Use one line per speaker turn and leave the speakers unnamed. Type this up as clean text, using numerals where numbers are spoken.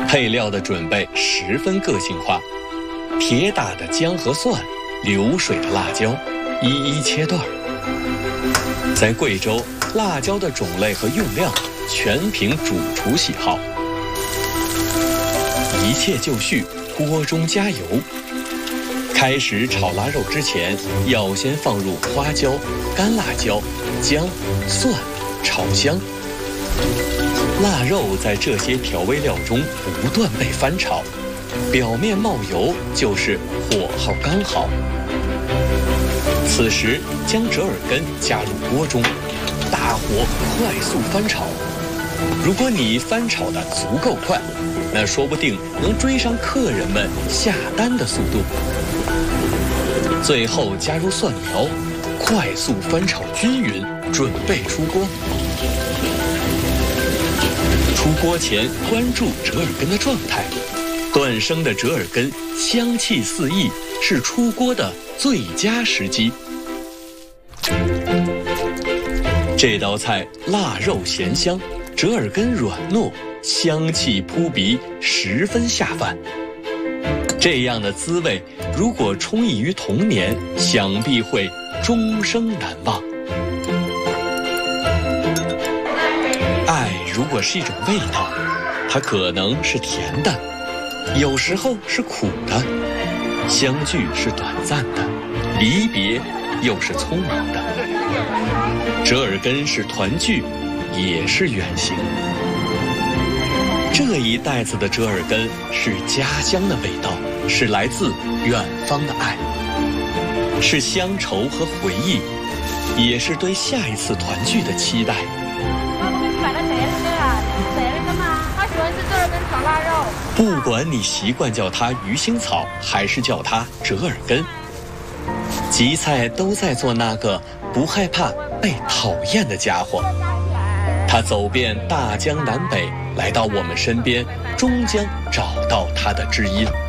配料的准备十分个性化，铁打的姜和蒜，流水的辣椒，一一切段。在贵州，辣椒的种类和用量全凭主厨喜好。一切就绪，锅中加油。开始炒腊肉之前，要先放入花椒、干辣椒、姜、蒜，炒香。腊肉在这些调味料中不断被翻炒，表面冒油就是火候刚好。此时将折耳根加入锅中，大火快速翻炒。如果你翻炒的足够快，那说不定能追上客人们下单的速度。最后加入蒜苗，快速翻炒均匀，准备出锅。出锅前关注折耳根的状态，断生的折耳根香气四溢，是出锅的最佳时机。这道菜腊肉咸香，折耳根软糯，香气扑鼻，十分下饭。这样的滋味，如果充溢于童年，想必会终生难忘。爱如果是一种味道，它可能是甜的，有时候是苦的。相聚是短暂的，离别又是匆忙的。折耳根是团聚，也是远行。这一袋子的折耳根是家乡的味道，是来自远方的爱，是乡愁和回忆，也是对下一次团聚的期待。不管你习惯叫它鱼腥草，还是叫它折耳根，吉菜都在做那个不害怕被讨厌的家伙。他走遍大江南北，来到我们身边，终将找到他的知音。